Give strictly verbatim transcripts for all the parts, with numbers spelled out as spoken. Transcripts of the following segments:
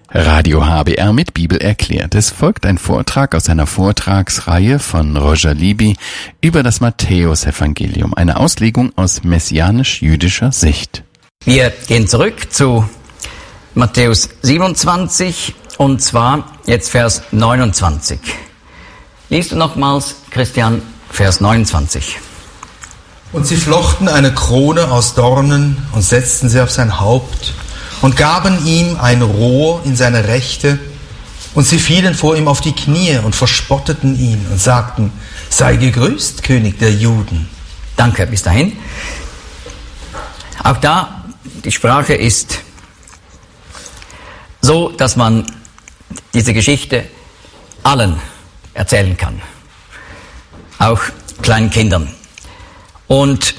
Radio H B R mit Bibel erklärt. Es folgt ein Vortrag aus einer Vortragsreihe von Roger Libby über das Matthäusevangelium, eine Auslegung aus messianisch-jüdischer Sicht. Wir gehen zurück zu Matthäus siebenundzwanzig und zwar jetzt Vers neunundzwanzig. Liest du nochmals, Christian, Vers neunundzwanzig. Und sie flochten eine Krone aus Dornen und setzten sie auf sein Haupt und gaben ihm ein Rohr in seine Rechte, und sie fielen vor ihm auf die Knie und verspotteten ihn und sagten: Sei gegrüßt, König der Juden. Danke, bis dahin. Auch da, die Sprache ist so, dass man diese Geschichte allen erzählen kann, auch kleinen Kindern. Und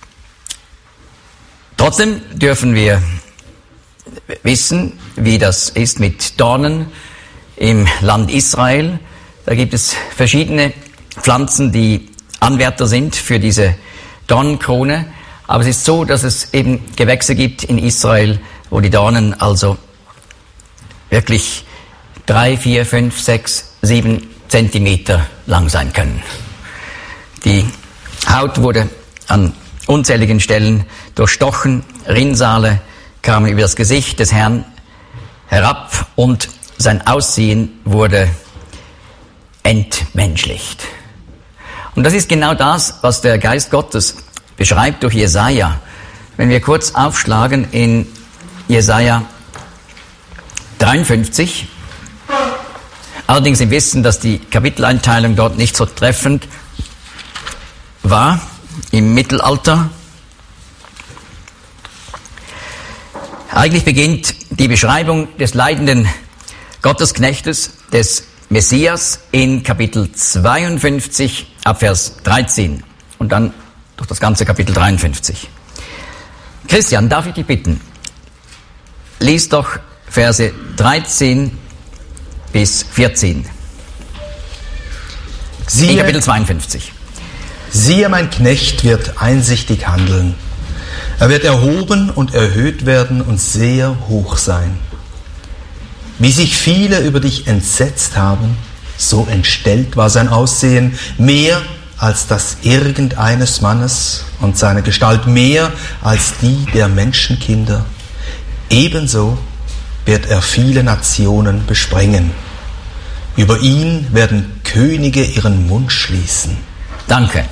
trotzdem dürfen wir wissen, wie das ist mit Dornen im Land Israel. Da gibt es verschiedene Pflanzen, die Anwärter sind für diese Dornenkrone. Aber es ist so, dass es eben Gewächse gibt in Israel, wo die Dornen also wirklich drei, vier, fünf, sechs, sieben Zentimeter lang sein können. Die Haut wurde an unzähligen Stellen durchstochen, Rinnsale kamen über das Gesicht des Herrn herab und sein Aussehen wurde entmenschlicht. Und das ist genau das, was der Geist Gottes beschreibt durch Jesaja. Wenn wir kurz aufschlagen in Jesaja dreiundfünfzig, allerdings im Wissen, dass die Kapiteleinteilung dort nicht so treffend war im Mittelalter. Eigentlich beginnt die Beschreibung des leidenden Gottesknechtes, des Messias, in Kapitel zweiundfünfzig ab Vers dreizehn und dann durch das ganze Kapitel dreiundfünfzig. Christian, darf ich dich bitten, lies doch Verse dreizehn bis vierzehn. Siehe, in Kapitel zweiundfünfzig. Siehe, mein Knecht wird einsichtig handeln. Er wird erhoben und erhöht werden und sehr hoch sein. Wie sich viele über dich entsetzt haben, so entstellt war sein Aussehen, mehr als das irgendeines Mannes und seine Gestalt mehr als die der Menschenkinder. Ebenso wird er viele Nationen besprengen. Über ihn werden Könige ihren Mund schließen. Danke.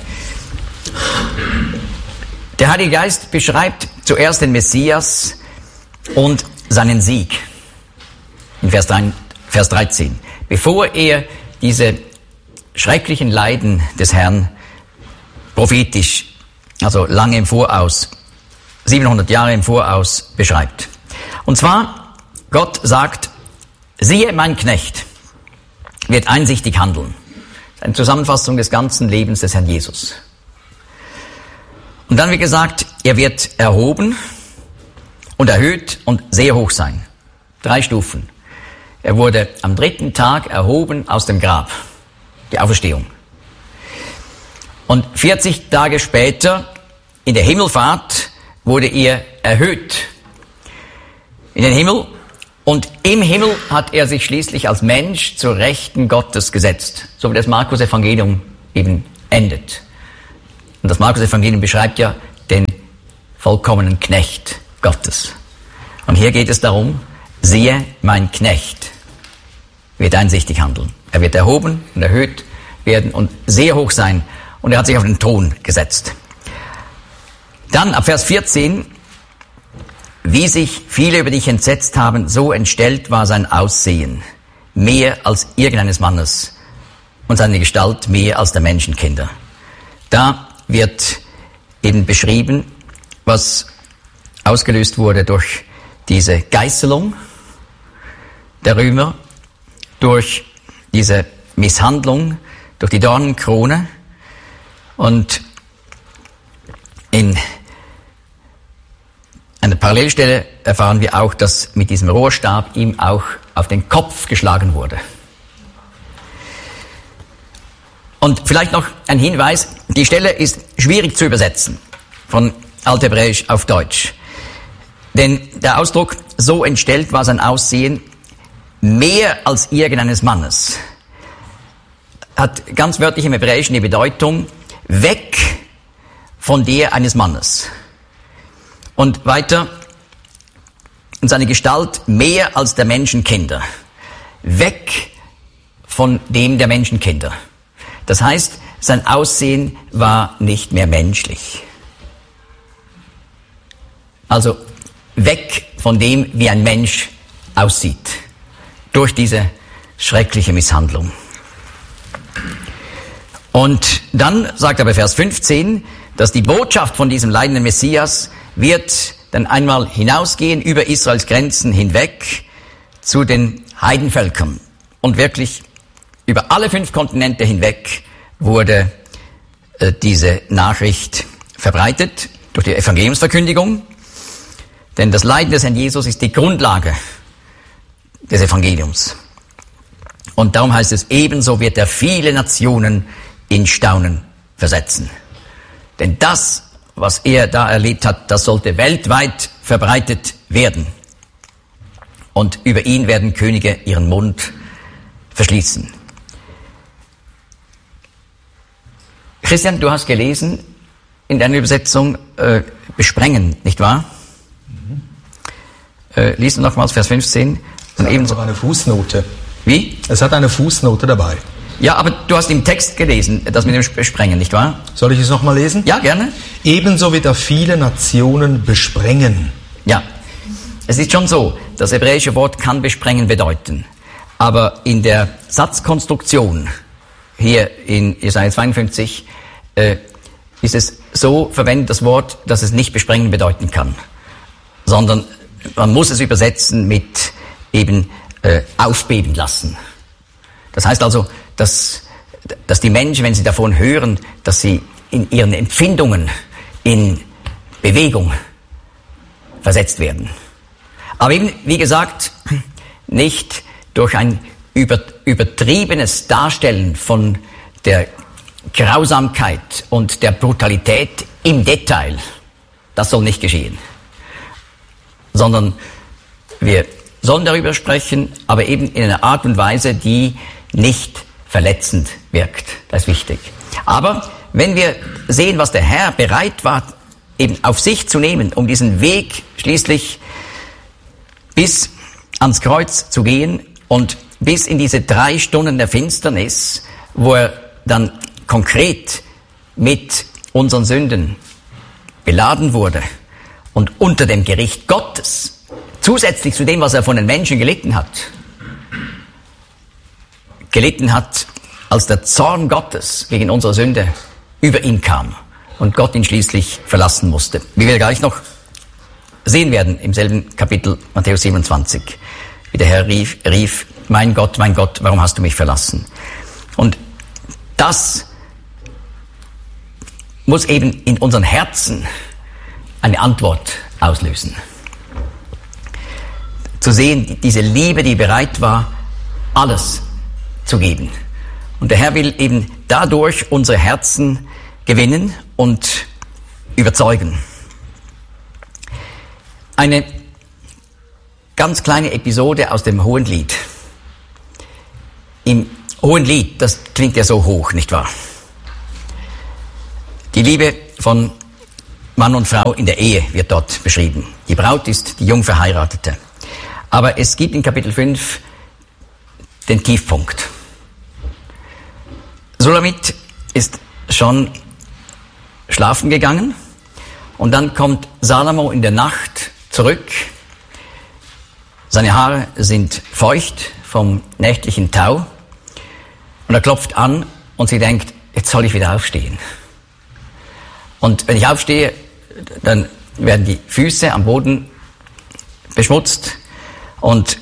Der Heilige Geist beschreibt zuerst den Messias und seinen Sieg in Vers dreizehn. Bevor er diese schrecklichen Leiden des Herrn prophetisch, also lange im Voraus, siebenhundert Jahre im Voraus beschreibt. Und zwar, Gott sagt: Siehe, mein Knecht wird einsichtig handeln. Das ist eine Zusammenfassung des ganzen Lebens des Herrn Jesus. Und dann wird gesagt, er wird erhoben und erhöht und sehr hoch sein. Drei Stufen. Er wurde am dritten Tag erhoben aus dem Grab, die Auferstehung. Und vierzig Tage später, in der Himmelfahrt, wurde er erhöht in den Himmel. Und im Himmel hat er sich schließlich als Mensch zur Rechten Gottes gesetzt, so wie das Markus-Evangelium eben endet. Und das Markus-Evangelium beschreibt ja den vollkommenen Knecht Gottes. Und hier geht es darum: Siehe, mein Knecht wird einsichtig handeln. Er wird erhoben und erhöht werden und sehr hoch sein. Und er hat sich auf den Thron gesetzt. Dann ab Vers vierzehn: Wie sich viele über dich entsetzt haben, so entstellt war sein Aussehen, mehr als irgendeines Mannes, und seine Gestalt mehr als der Menschenkinder. Da wird eben beschrieben, was ausgelöst wurde durch diese Geißelung der Römer, durch diese Misshandlung, durch die Dornenkrone. Und in einer Parallelstelle erfahren wir auch, dass mit diesem Rohrstab ihm auch auf den Kopf geschlagen wurde. Und vielleicht noch ein Hinweis: Die Stelle ist schwierig zu übersetzen von Althebräisch auf Deutsch. Denn der Ausdruck, so entstellt war sein Aussehen, mehr als irgendeines Mannes hat ganz wörtlich im Hebräischen die Bedeutung weg von der eines Mannes. Und weiter, und seine Gestalt mehr als der Menschenkinder. Weg von dem der Menschenkinder. Das heißt, sein Aussehen war nicht mehr menschlich. Also weg von dem, wie ein Mensch aussieht. Durch diese schreckliche Misshandlung. Und dann sagt aber Vers fünfzehn, dass die Botschaft von diesem leidenden Messias wird dann einmal hinausgehen über Israels Grenzen hinweg zu den Heidenvölkern. Und wirklich über alle fünf Kontinente hinweg wurde äh, diese Nachricht verbreitet durch die Evangeliumsverkündigung. Denn das Leiden des Herrn Jesus ist die Grundlage des Evangeliums. Und darum heißt es, ebenso wird er viele Nationen in Staunen versetzen. Denn das, was er da erlebt hat, das sollte weltweit verbreitet werden. Und über ihn werden Könige ihren Mund verschließen. Christian, du hast gelesen in deiner Übersetzung äh, besprengen, nicht wahr? Mhm. Äh, lies nochmals Vers fünfzehn. Es hat ebenso eine Fußnote. Wie? Es hat eine Fußnote dabei. Ja, aber du hast im Text gelesen, das mit dem Besprengen, nicht wahr? Soll ich es nochmal lesen? Ja, gerne. Ebenso wird er viele Nationen besprengen. Ja, es ist schon so, das hebräische Wort kann besprengen bedeuten. Aber in der Satzkonstruktion, hier in Jesaja zweiundfünfzig, äh, ist es so verwendet, das Wort, dass es nicht besprengen bedeuten kann. Sondern man muss es übersetzen mit eben äh, aufbeben lassen. Das heißt also, dass, dass die Menschen, wenn sie davon hören, dass sie in ihren Empfindungen in Bewegung versetzt werden. Aber eben, wie gesagt, nicht durch ein über, übertriebenes Darstellen von der Grausamkeit und der Brutalität im Detail. Das soll nicht geschehen. Sondern wir sollen darüber sprechen, aber eben in einer Art und Weise, die nicht verletzend wirkt. Das ist wichtig. Aber wenn wir sehen, was der Herr bereit war, eben auf sich zu nehmen, um diesen Weg schließlich bis ans Kreuz zu gehen und bis in diese drei Stunden der Finsternis, wo er dann konkret mit unseren Sünden beladen wurde und unter dem Gericht Gottes, zusätzlich zu dem, was er von den Menschen gelitten hat, gelitten hat, als der Zorn Gottes wegen unserer Sünde über ihn kam und Gott ihn schließlich verlassen musste. Wie wir gleich noch sehen werden im selben Kapitel Matthäus siebenundzwanzig, wie der Herr rief, rief, mein Gott, mein Gott, warum hast du mich verlassen? Und das muss eben in unseren Herzen eine Antwort auslösen. Zu sehen, diese Liebe, die bereit war, alles zu geben. Und der Herr will eben dadurch unsere Herzen gewinnen und überzeugen. Eine ganz kleine Episode aus dem Hohenlied. Im Hohenlied, das klingt ja so hoch, nicht wahr? Die Liebe von Mann und Frau in der Ehe wird dort beschrieben. Die Braut ist die Jungverheiratete. Aber es gibt in Kapitel fünf den Tiefpunkt. Sulamit ist schon schlafen gegangen und dann kommt Salomo in der Nacht zurück. Seine Haare sind feucht vom nächtlichen Tau und er klopft an und sie denkt, jetzt soll ich wieder aufstehen. Und wenn ich aufstehe, dann werden die Füße am Boden beschmutzt und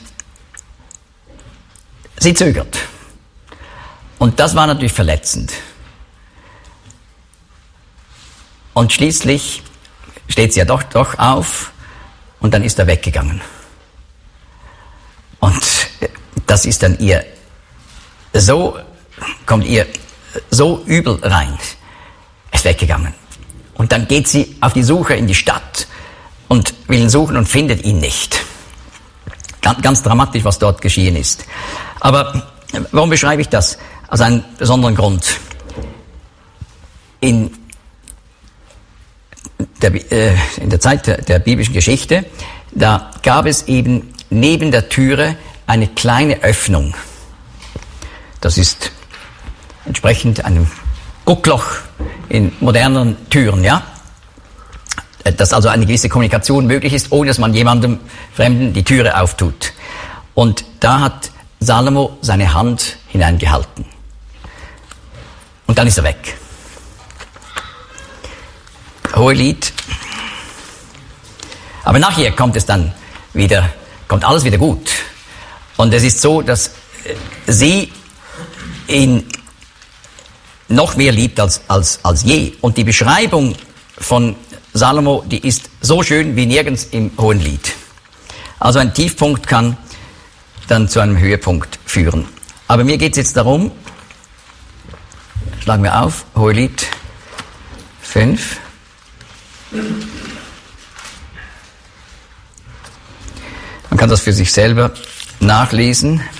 sie zögert. Und das war natürlich verletzend. Und schließlich steht sie ja doch, doch auf und dann ist er weggegangen. Und das ist dann ihr so, kommt ihr so übel rein. Er ist weggegangen. Und dann geht sie auf die Suche in die Stadt und will ihn suchen und findet ihn nicht. Ganz, ganz dramatisch, was dort geschehen ist. Aber warum beschreibe ich das? Aus einem besonderen Grund. In der, äh, in der Zeit der, der biblischen Geschichte, da gab es eben neben der Türe eine kleine Öffnung. Das ist entsprechend einem Guckloch in modernen Türen, ja? Dass also eine gewisse Kommunikation möglich ist, ohne dass man jemandem Fremden die Türe auftut. Und da hat Salomo seine Hand hineingehalten. Und dann ist er weg. Hohelied. Aber nachher kommt es dann wieder, kommt alles wieder gut. Und es ist so, dass sie ihn noch mehr liebt als, als, als je. Und die Beschreibung von Salomo, die ist so schön wie nirgends im Hohelied. Also ein Tiefpunkt kann dann zu einem Höhepunkt führen. Aber mir geht es jetzt darum, schlagen wir auf, Hohelied fünf. Man kann das für sich selber nachlesen.